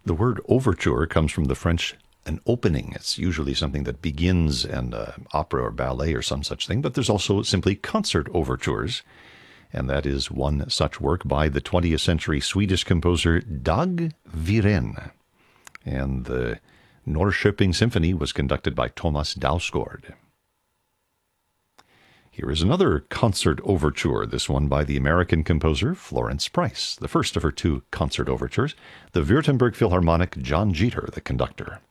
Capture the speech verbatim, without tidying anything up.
The word overture comes from the French an opening. It's usually something that begins an uh, opera or ballet or some such thing, but there's also simply concert overtures, and that is one such work by the twentieth century Swedish composer Dag Viren. And the Norrköping Symphony was conducted by Thomas Dausgaard. Here is another concert overture, this one by the American composer Florence Price, the first of her two concert overtures, the Württemberg Philharmonic, John Jeter, the conductor.